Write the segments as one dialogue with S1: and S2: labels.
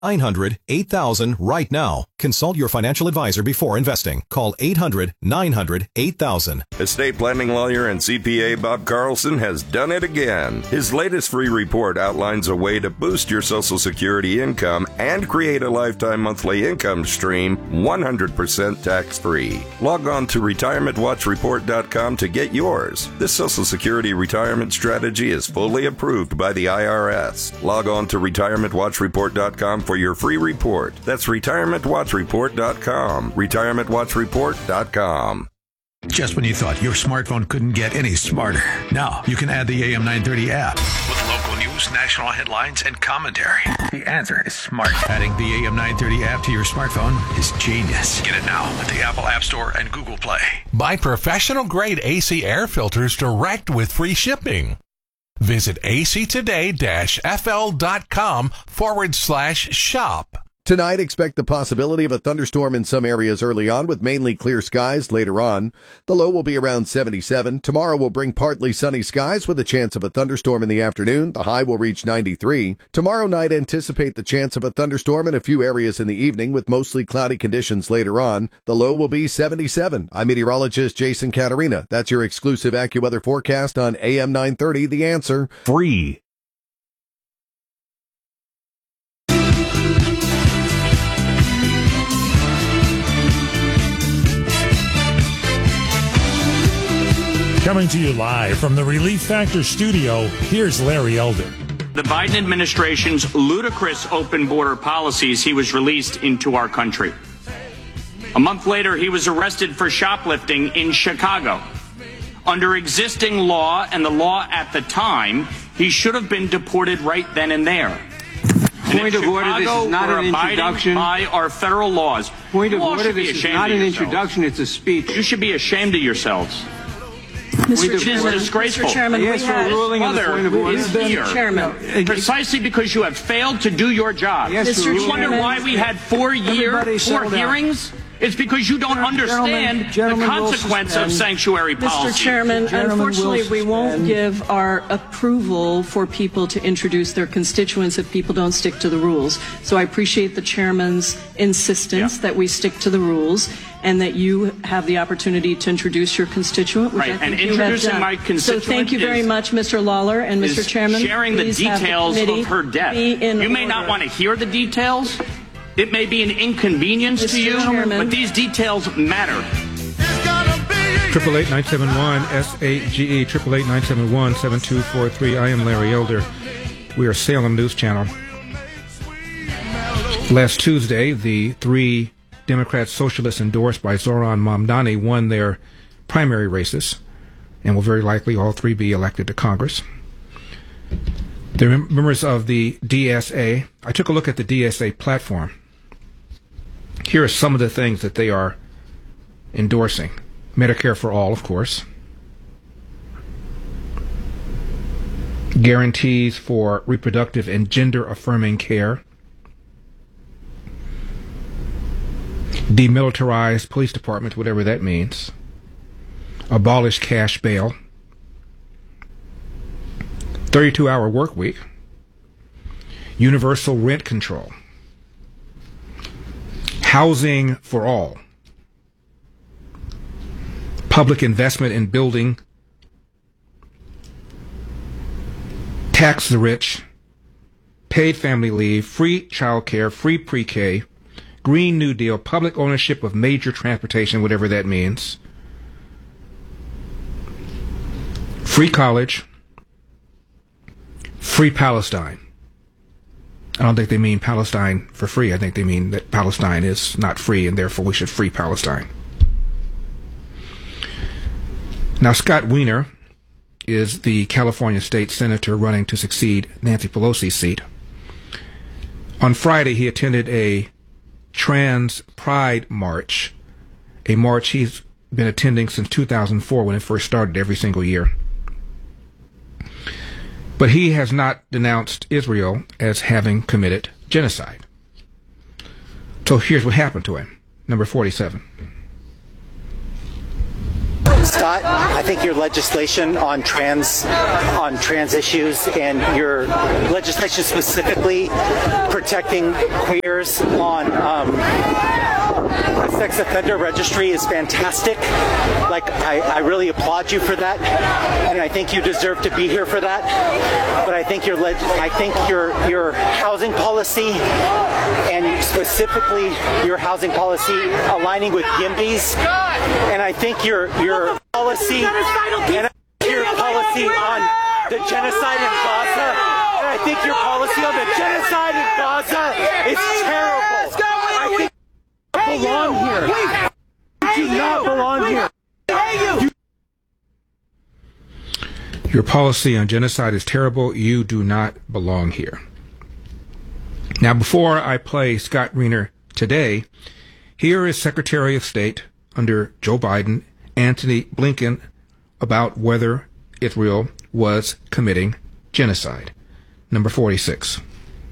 S1: 800-8000 right now. Consult your financial advisor before investing. Call 800-900-8000.
S2: Estate planning lawyer and CPA Bob Carlson has done it again. His latest free report outlines a way to boost your Social Security income and create a lifetime monthly income stream 100% tax-free. Log on to retirementwatchreport.com to get yours. This Social Security retirement strategy is fully approved by the IRS. Log on to retirementwatchreport.com for your free report. That's retirementwatchreport.com. retirementwatchreport.com.
S3: Just when you thought your smartphone couldn't get any smarter, now you can add the AM 930 app with local news, national headlines, and commentary. The answer is smart. Adding the AM 930 app to your smartphone is genius. Get it now at the Apple App Store and Google Play.
S4: Buy professional-grade AC air filters direct with free shipping. Visit actoday-fl.com/shop.
S5: Tonight, expect the possibility of a thunderstorm in some areas early on, with mainly clear skies later on. The low will be around 77. Tomorrow will bring partly sunny skies with a chance of a thunderstorm in the afternoon. The high will reach 93. Tomorrow night, anticipate the chance of a thunderstorm in a few areas in the evening, with mostly cloudy conditions later on. The low will be 77. I'm meteorologist Jason Caterina. That's your exclusive AccuWeather forecast on AM 930, The Answer.
S3: Free.
S6: Coming to you live from the Relief Factor studio, here's Larry Elder.
S7: The Biden administration's ludicrous open border policies, he was released into our country. A month later, he was arrested for shoplifting in Chicago. Under existing law and the law at the time, he should have been deported right then and there.
S8: Point of order, this is not an introduction.
S7: By our federal laws.
S8: Point of order, this is not an introduction, it's a speech.
S7: You should be ashamed of yourselves. Disgraceful.
S8: Mr. Chairman,
S7: yes,
S8: for ruling on the point of order.
S7: Mr. Chairman, precisely because you have failed to do your job.
S8: Yes,
S7: Mr. You wonder why we had 4 hearings? It's because you don't understand the consequence of sanctuary policy.
S9: Mr. Chairman, unfortunately, we won't give our approval for people to introduce their constituents if people don't stick to the rules. So I appreciate the chairman's insistence that we stick to the rules and that you have the opportunity to introduce your constituent.
S7: Right, and introducing my constituent.
S9: So thank you very much, Mr. Lawler and Mr. Chairman.
S7: Sharing the details of her death. You may not want to hear the details. It may be an inconvenience to you, but these details matter.
S10: 888-971-SAGE, 888-971-7243. I am Larry Elder. We are Salem News Channel. Last Tuesday, the 3 Democrat socialists endorsed by Zoran Mamdani won their primary races and will very likely all 3 be elected to Congress. They're members of the DSA. I took a look at the DSA platform. Here are some of the things that they are endorsing. Medicare for all, of course. Guarantees for reproductive and gender-affirming care. Demilitarized police department, whatever that means. Abolish cash bail. 32-hour work week. Universal rent control. Housing for all. Public investment in building. Tax the rich. Paid family leave. Free child care. Free pre-K. Green New Deal. Public ownership of major transportation, whatever that means. Free college. Free Palestine. I don't think they mean Palestine for free. I think they mean that Palestine is not free and therefore we should free Palestine. Now, Scott Wiener is the California state senator running to succeed Nancy Pelosi's seat. On Friday, he attended a Trans Pride March, a march he's been attending since 2004 when it first started every single year. But he has not denounced Israel as having committed genocide. So here's what happened to him. Number 47.
S11: Scott, I think your legislation on trans issues and your legislation specifically protecting queers on the sex offender registry is fantastic. Like, I really applaud you for that, and I think you deserve to be here for that. But I think your housing policy, and specifically your housing policy aligning with YIMBYs, and I think your policy on the genocide in Gaza, and I think your policy on the genocide in Gaza is terrible. I think you belong here. You do not belong here.
S10: Your policy on genocide is terrible. You do not belong here. Now, before I play Scott Wiener today, here is Secretary of State under Joe Biden, Antony Blinken, about whether Israel was committing genocide. Number 46.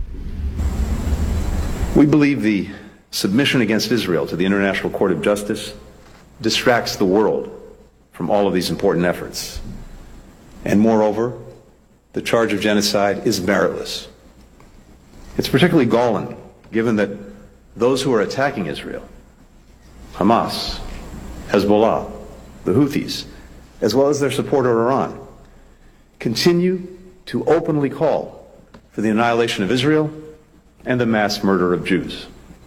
S12: We believe the submission against Israel to the International Court of Justice distracts the world from all of these important efforts. And moreover, the charge of genocide is meritless. It's particularly galling, given that those who are attacking Israel, Hamas, Hezbollah, the Houthis, as well as their supporter Iran, continue to openly call for the annihilation of Israel and the mass murder of Jews.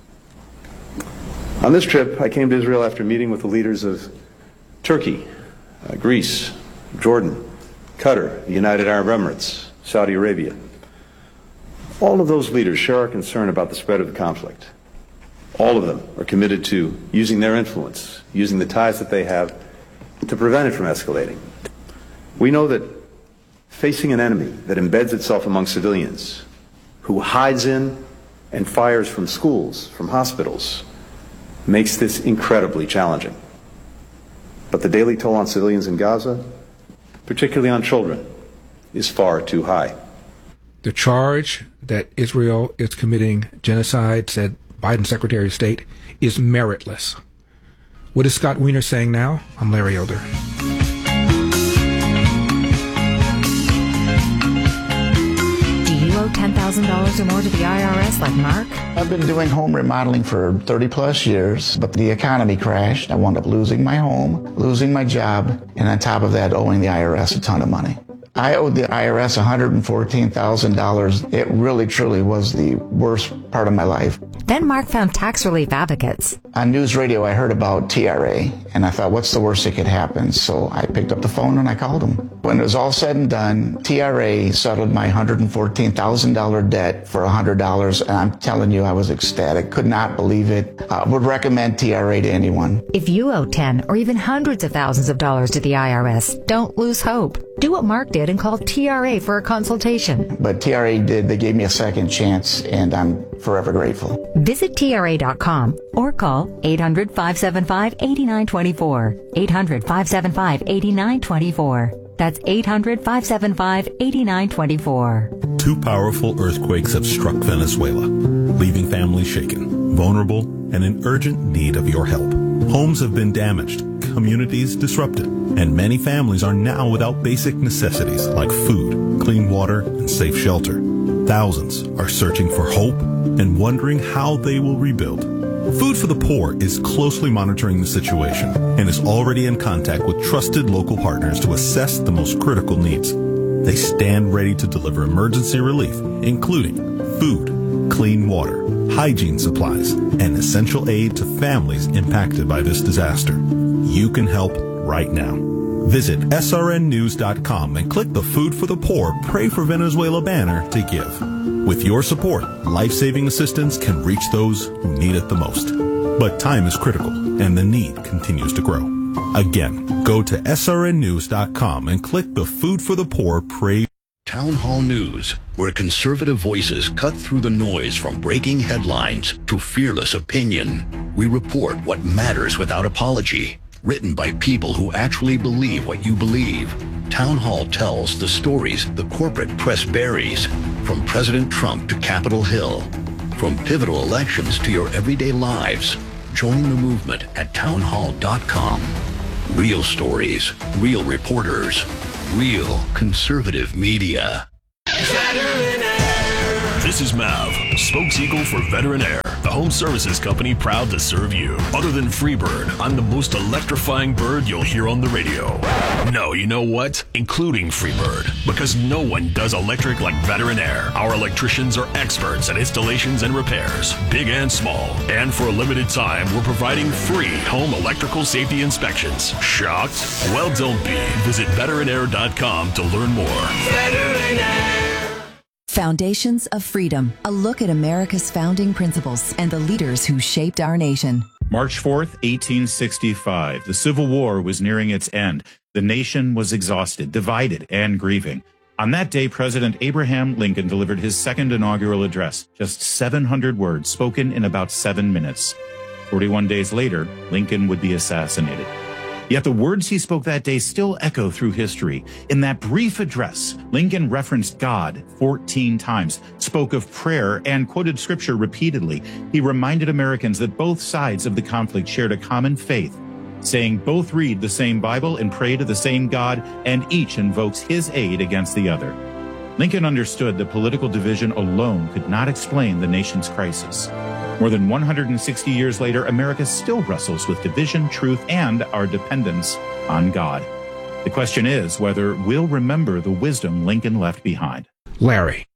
S12: On this trip, I came to Israel after meeting with the leaders of Turkey, Greece, Jordan, Qatar, the United Arab Emirates, Saudi Arabia. All of those leaders share our concern about the spread of the conflict. All of them are committed to using their influence, using the ties that they have to prevent it from escalating. We know that facing an enemy that embeds itself among civilians, who hides in and fires from schools, from hospitals, makes this incredibly challenging. But the daily toll on civilians in Gaza, particularly on children, is far too high.
S10: The charge that Israel is committing genocide, said Biden Secretary of State, is meritless. What is Scott Wiener saying now? I'm Larry Elder.
S13: $10,000 or more to the IRS like Mark?
S14: I've been doing home remodeling for 30 plus years, but the economy crashed. I wound up losing my home, losing my job, and on top of that, owing the IRS a ton of money. I owed the IRS $114,000. It really, truly was the worst part of my life.
S13: Then Mark found tax relief advocates.
S14: On news radio, I heard about TRA, and I thought, what's the worst that could happen? So I picked up the phone and I called them. When it was all said and done, TRA settled my $114,000 debt for $100, and I'm telling you, I was ecstatic. Could not believe it. I would recommend TRA to anyone.
S13: If you owe 10 or even hundreds of thousands of dollars to the IRS, don't lose hope. Do what Mark did and call TRA for a consultation.
S14: But TRA did. They gave me a second chance, and I'm forever grateful.
S13: Visit TRA.com or call 800-575-8924. 800-575-8924. That's 800-575-8924.
S15: Two powerful earthquakes have struck Venezuela, leaving families shaken, vulnerable, and in urgent need of your help. Homes have been damaged, communities disrupted, and many families are now without basic necessities like food, clean water, and safe shelter. Thousands are searching for hope and wondering how they will rebuild. Food for the Poor is closely monitoring the situation and is already in contact with trusted local partners to assess the most critical needs. They stand ready to deliver emergency relief, including food, clean water, hygiene supplies, and essential aid to families impacted by this disaster. You can help right now. Visit srnnews.com and click the Food for the Poor Pray for Venezuela banner to give. With your support, life-saving assistance can reach those who need it the most. But time is critical, and the need continues to grow. Again, go to srnnews.com and click the Food for the Poor Pray.
S16: Town Hall News, where conservative voices cut through the noise from breaking headlines to fearless opinion. We report what matters without apology. Written by people who actually believe what you believe. Town Hall tells the stories the corporate press buries, from President Trump to Capitol Hill, from pivotal elections to your everyday lives. Join the movement at townhall.com. Real stories, real reporters, real conservative media.
S17: This is Mav, spokeseagle for Veteran Air, the home services company proud to serve you. Other than Freebird, I'm the most electrifying bird you'll hear on the radio. No, you know what? Including Freebird, because no one does electric like Veteran Air. Our electricians are experts at installations and repairs, big and small. And for a limited time, we're providing free home electrical safety inspections. Shocked? Well, don't be. Visit veteranair.com to learn more. Veteran Air.
S18: Foundations of Freedom, a look at America's founding principles and the leaders who shaped our nation.
S19: March 4th, 1865. The Civil War was nearing its end. The nation was exhausted, divided, and grieving. On that day, President Abraham Lincoln delivered his second inaugural address, just 700 words spoken in about 7 minutes. 41 days later, Lincoln would be assassinated. Yet the words he spoke that day still echo through history. In that brief address, Lincoln referenced God 14 times, spoke of prayer, and quoted scripture repeatedly. He reminded Americans that both sides of the conflict shared a common faith, saying both read the same Bible and pray to the same God, and each invokes his aid against the other. Lincoln understood that political division alone could not explain the nation's crisis. More than 160 years later, America still wrestles with division, truth, and our dependence on God. The question is whether we'll remember the wisdom Lincoln left behind.
S10: Larry.